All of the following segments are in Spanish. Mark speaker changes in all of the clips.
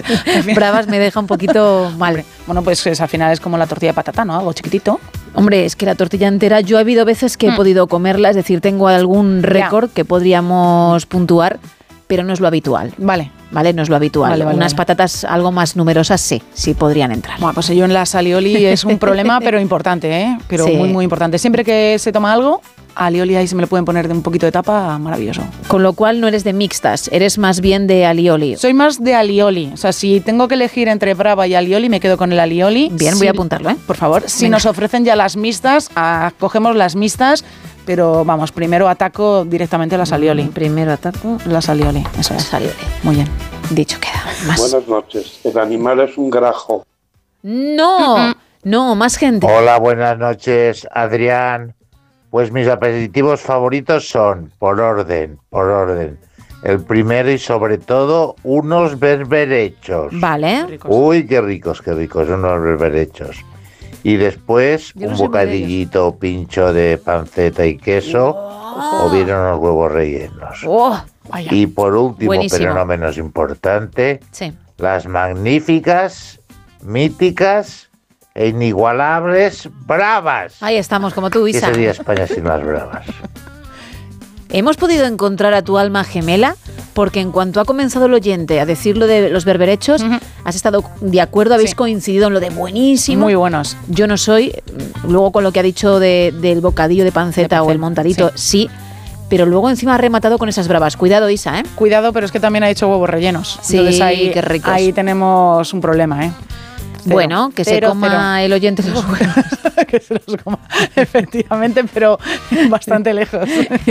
Speaker 1: bravas me deja un poquito mal.
Speaker 2: Bueno, pues al final es como la tortilla de patata, ¿no? Algo chiquitito.
Speaker 1: Hombre, es que la tortilla entera, yo ha habido veces que he podido comerla, es decir, tengo algún récord que podríamos puntuar, pero no es lo habitual.
Speaker 2: Vale,
Speaker 1: no es lo habitual.
Speaker 2: Vale,
Speaker 1: Unas patatas algo más numerosas sí podrían entrar.
Speaker 2: Bueno, pues yo en las alioli es un problema, pero importante, ¿eh? Pero sí, muy, muy importante. Siempre que se toma algo, alioli ahí se me lo pueden poner de un poquito de tapa, maravilloso.
Speaker 1: Con lo cual no eres de mixtas, eres más bien de alioli.
Speaker 2: Soy más de alioli. O sea, si tengo que elegir entre brava y alioli, me quedo con el alioli.
Speaker 1: Bien, voy a apuntarlo, ¿eh?
Speaker 2: Por favor, si nos ofrecen ya las mixtas, cogemos las mixtas. Pero vamos, primero ataco directamente las alioli.
Speaker 1: Primero ataco
Speaker 2: las alioli. Eso es.
Speaker 1: Las alioli.
Speaker 2: Muy bien.
Speaker 1: Dicho queda. Más.
Speaker 3: Buenas noches. El animal es un grajo.
Speaker 1: No, no, más gente.
Speaker 4: Hola, buenas noches, Adrián. Pues mis aperitivos favoritos son, por orden. El primero y sobre todo, unos berberechos.
Speaker 1: Vale.
Speaker 4: Uy, qué ricos, unos berberechos. Y después un bocadillito pincho de panceta y queso o bien unos huevos rellenos. Y por último, buenísimo, pero no menos importante, las magníficas, míticas e inigualables bravas.
Speaker 1: Ahí estamos, como tú, Isa.
Speaker 4: ¿Qué sería España sin las bravas?
Speaker 1: Hemos podido encontrar a tu alma gemela porque en cuanto ha comenzado el oyente a decir lo de los berberechos, has estado de acuerdo, habéis coincidido en lo de buenísimo.
Speaker 2: Muy buenos.
Speaker 1: Yo no soy, luego con lo que ha dicho del bocadillo de panceta o el montadito, sí. Pero luego encima ha rematado con esas bravas. Cuidado, Isa, ¿eh?
Speaker 2: Cuidado, pero es que también ha hecho huevos rellenos.
Speaker 1: Sí,
Speaker 2: ahí,
Speaker 1: qué ricos.
Speaker 2: Ahí tenemos un problema, ¿eh?
Speaker 1: Bueno, que se coma el oyente los huevos.
Speaker 2: Que se los coma, efectivamente, pero bastante lejos.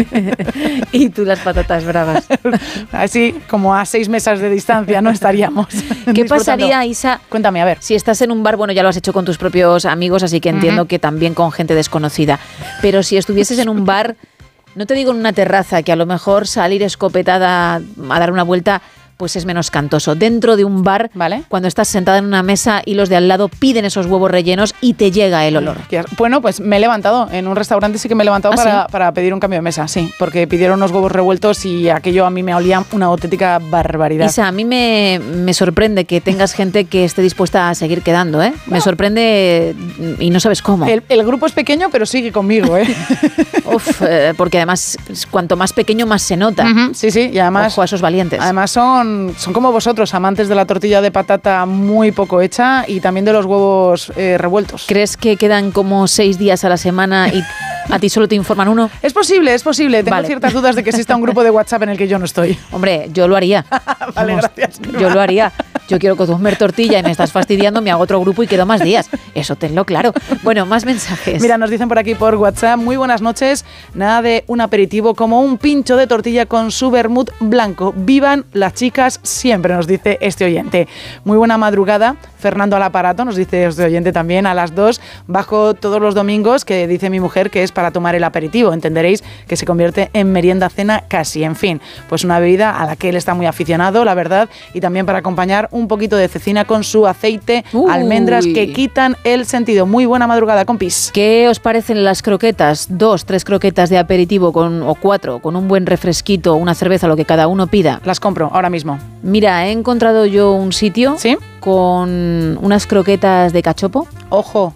Speaker 1: Y tú las patatas bravas.
Speaker 2: Así, como a 6 mesas de distancia no estaríamos.
Speaker 1: ¿Qué pasaría, Isa?
Speaker 2: Cuéntame, a ver.
Speaker 1: Si estás en un bar, bueno, ya lo has hecho con tus propios amigos, así que entiendo que también con gente desconocida. Pero si estuvieses en un bar, no te digo en una terraza, que a lo mejor salir escopetada a dar una vuelta pues es menos cantoso. Dentro de un bar, ¿vale?, cuando estás sentada en una mesa y los de al lado piden esos huevos rellenos y te llega el olor.
Speaker 2: Bueno, pues me he levantado. En un restaurante sí que me he levantado para pedir un cambio de mesa, sí, porque pidieron unos huevos revueltos y aquello a mí me olía una auténtica barbaridad.
Speaker 1: Isa, a mí me sorprende que tengas gente que esté dispuesta a seguir quedando, ¿eh? Me sorprende y no sabes cómo.
Speaker 2: El grupo es pequeño, pero sigue conmigo, ¿eh?
Speaker 1: Uf, porque además cuanto más pequeño más se nota.
Speaker 2: Sí, y además...
Speaker 1: Ojo a esos valientes.
Speaker 2: Además son como vosotros, amantes de la tortilla de patata muy poco hecha y también de los huevos revueltos.
Speaker 1: ¿Crees que quedan como 6 días a la semana y a ti solo te informan uno?
Speaker 2: Es posible. Tengo ciertas dudas de que exista un grupo de WhatsApp en el que yo no estoy.
Speaker 1: Hombre, yo lo haría.
Speaker 2: Vale, gracias.
Speaker 1: Yo lo haría. Yo quiero comer tortilla y me estás fastidiando, me hago otro grupo y quedo más días. Eso tenlo claro. Bueno, más mensajes.
Speaker 2: Mira, nos dicen por aquí por WhatsApp: muy buenas noches. Nada de un aperitivo como un pincho de tortilla con su vermut blanco. Vivan las chicas siempre, nos dice este oyente. Muy buena madrugada. Fernando al aparato, nos dice este oyente también, a las 2 bajo todos los domingos, que dice mi mujer que es para tomar el aperitivo. Entenderéis que se convierte en merienda cena casi. En fin, pues una bebida a la que él está muy aficionado, la verdad, y también para acompañar un poquito de cecina con su aceite, almendras que quitan el sentido. Muy buena madrugada, compis.
Speaker 1: ¿Qué os parecen las croquetas? 2, 3 croquetas de aperitivo o 4, con un buen refresquito, una cerveza, lo que cada uno pida.
Speaker 2: Las compro ahora mismo.
Speaker 1: Mira, he encontrado yo un sitio con unas croquetas de cachopo.
Speaker 2: Ojo.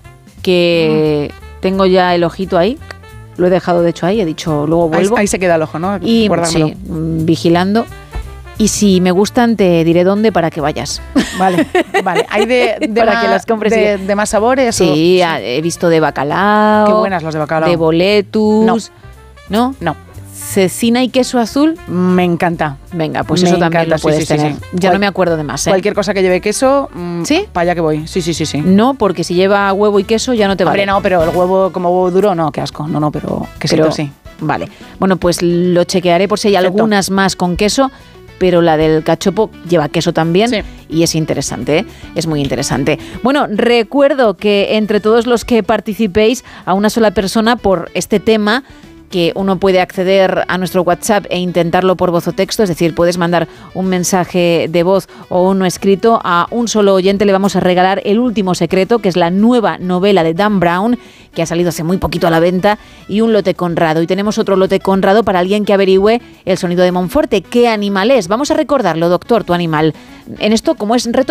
Speaker 1: Que tengo ya el ojito ahí. Lo he dejado de hecho ahí, he dicho luego vuelvo.
Speaker 2: Ahí se queda el ojo, ¿no?
Speaker 1: Y sí, vigilando. Y si me gustan te diré dónde para que vayas.
Speaker 2: Vale. ¿Hay para que las compres de más sabores?
Speaker 1: Sí, he visto de bacalao.
Speaker 2: Qué buenas las de bacalao.
Speaker 1: De boletus.
Speaker 2: No.
Speaker 1: Cecina y queso azul.
Speaker 2: Me encanta.
Speaker 1: Venga, pues eso también lo puedes tener. Ya no me acuerdo de más.
Speaker 2: Cualquier cosa que lleve queso, para allá que voy. Sí.
Speaker 1: No, porque si lleva huevo y queso ya no te vale.
Speaker 2: Hombre, no, pero el huevo como huevo duro, no, qué asco. No, pero quesito sí.
Speaker 1: Vale. Bueno, pues lo chequearé por si hay algunas más con queso, pero la del cachopo lleva queso también y es interesante, ¿eh? Es muy interesante. Bueno, recuerdo que entre todos los que participéis, a una sola persona por este tema, que uno puede acceder a nuestro WhatsApp e intentarlo por voz o texto, es decir, puedes mandar un mensaje de voz o uno escrito. A un solo oyente le vamos a regalar El último secreto, que es la nueva novela de Dan Brown, que ha salido hace muy poquito a la venta, y un lote Conrado. Y tenemos otro lote Conrado para alguien que averigüe el sonido de Monforte. ¿Qué animal es? Vamos a recordarlo, doctor, tu animal. En esto, como es reto